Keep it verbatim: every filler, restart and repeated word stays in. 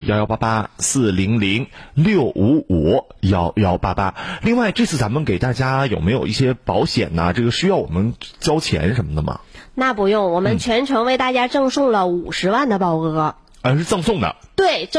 幺幺八八四零零六五五幺幺八八。另外，这次咱们给大家有没有一些保险呢？这个需要我们交钱什么的吗？ 那不用，我们全程为大家赠送了五十万的保额。 啊，是赠送的。 对。